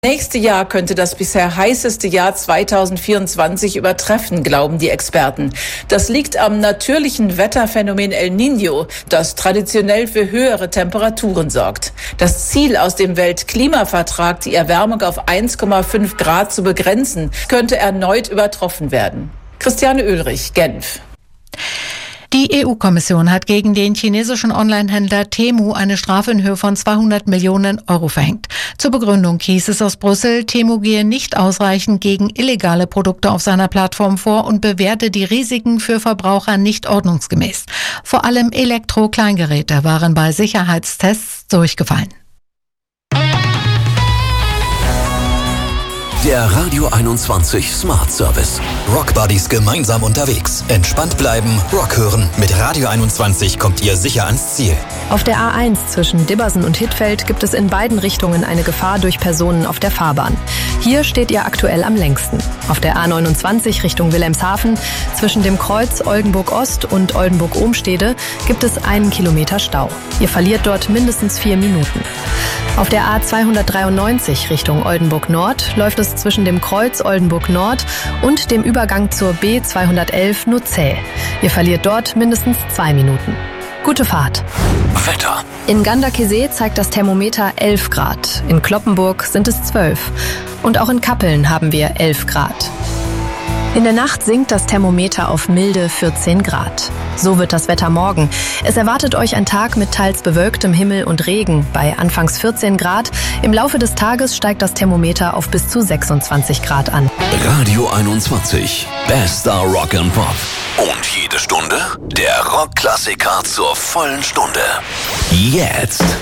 Nächste Jahr könnte das bisher heißeste Jahr 2024 übertreffen, glauben die Experten. Das liegt am natürlichen Wetterphänomen El Niño, das traditionell für höhere Temperaturen sorgt. Das Ziel aus dem Weltklimavertrag, die Erwärmung auf 1,5 Grad zu begrenzen, könnte erneut übertroffen werden. Christiane Oehlrich, Genf. Die EU-Kommission hat gegen den chinesischen Onlinehändler Temu eine Strafe in Höhe von 200 Millionen Euro verhängt. Zur Begründung hieß es aus Brüssel, Temu gehe nicht ausreichend gegen illegale Produkte auf seiner Plattform vor und bewerte die Risiken für Verbraucher nicht ordnungsgemäß. Vor allem Elektro-Kleingeräte waren bei Sicherheitstests durchgefallen. Der Radio 21 Smart Service. Rock Buddies gemeinsam unterwegs. Entspannt bleiben, Rock hören. Mit Radio 21 kommt ihr sicher ans Ziel. Auf der A1 zwischen Dibbersen und Hittfeld gibt es in beiden Richtungen eine Gefahr durch Personen auf der Fahrbahn. Hier steht ihr aktuell am längsten. Auf der A29 Richtung Wilhelmshaven zwischen dem Kreuz Oldenburg-Ost und Oldenburg-Ohmstede gibt es 1 Kilometer Stau. Ihr verliert dort mindestens 4 Minuten. Auf der A293 Richtung Oldenburg-Nord läuft es zwischen dem Kreuz Oldenburg-Nord und dem Übergang zur B211 nur zäh. Ihr verliert dort mindestens 2 Minuten. Gute Fahrt. Wetter. In Ganderkesee zeigt das Thermometer 11 Grad. In Cloppenburg sind es 12. Und auch in Kappeln haben wir 11 Grad. In der Nacht sinkt das Thermometer auf milde 14 Grad. So wird das Wetter morgen. Es erwartet euch ein Tag mit teils bewölktem Himmel und Regen bei anfangs 14 Grad. Im Laufe des Tages steigt das Thermometer auf bis zu 26 Grad an. Radio 21. Bester Rock and Pop. Und jede Stunde der Rockklassiker zur vollen Stunde. Jetzt.